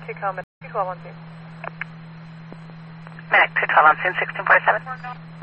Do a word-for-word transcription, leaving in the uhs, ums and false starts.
two Comet, two twelve on scene. Medic two twelve on scene, sixteen forty-seven.